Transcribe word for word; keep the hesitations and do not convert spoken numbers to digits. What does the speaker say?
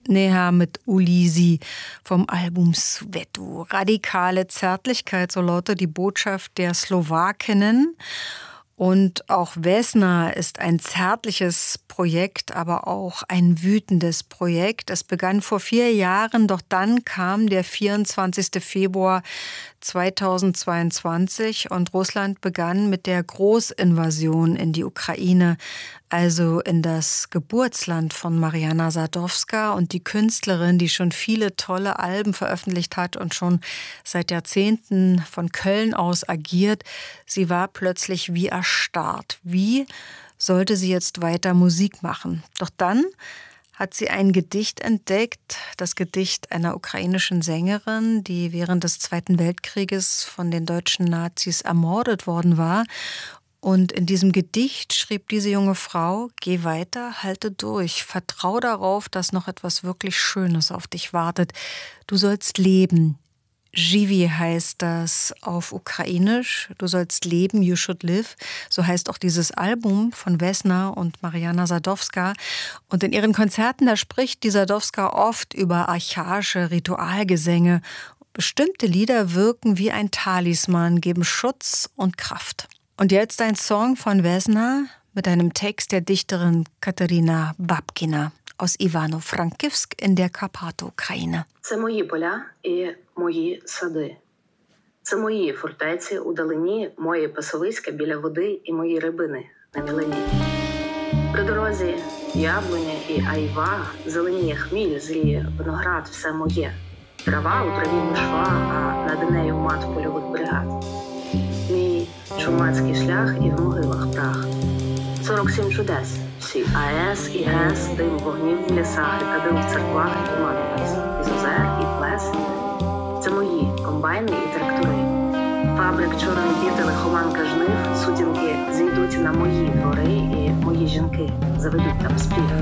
Neha mit Ulisi vom Album Svetu. Radikale Zärtlichkeit, so lautet die Botschaft der Slowakinnen. Und auch Vesna ist ein zärtliches Projekt, aber auch ein wütendes Projekt. Es begann vor vier Jahren, doch dann kam der vierundzwanzigster Februar zweitausendzweiundzwanzig und Russland begann mit der Großinvasion in die Ukraine, also in das Geburtsland von Mariana Sadowska, und die Künstlerin, die schon viele tolle Alben veröffentlicht hat und schon seit Jahrzehnten von Köln aus agiert, sie war plötzlich wie erstarrt. Wie sollte sie jetzt weiter Musik machen? Doch dann hat sie ein Gedicht entdeckt, das Gedicht einer ukrainischen Sängerin, die während des Zweiten Weltkrieges von den deutschen Nazis ermordet worden war. Und in diesem Gedicht schrieb diese junge Frau: Geh weiter, halte durch, vertrau darauf, dass noch etwas wirklich Schönes auf dich wartet. Du sollst leben. Żywi heißt das auf Ukrainisch. Du sollst leben, you should live. So heißt auch dieses Album von Vesna und Mariana Sadowska. Und in ihren Konzerten, da spricht die Sadowska oft über archaische Ritualgesänge. Bestimmte Lieder wirken wie ein Talisman, geben Schutz und Kraft. Und jetzt ein Song von Vesna mit einem Text der Dichterin Katerina Babkina aus Ivano-Frankivsk in der Karpato-Ukraine. Це мої поля і мої сади. Це мої фортеці у далині, мої пасовиська біля води і мої рибини на мілині. При дорозі яблуня і айва, зеленіє хміль, зріє виноград, все моє. Трава у траві мишва, а над нею мат польових бригад. Мій чумацький шлях і в могилах прах. сорок сім чудес. Всі АЕС і ГЕС, дим вогнів в лісах, і кадил в церквах, і туман в лісах, із озер, і плес. Це мої комбайни і трактори. Фабрик, чорний піти, лихоманка жнив, сутінки зійдуть на мої двори, і мої жінки заведуть там спів.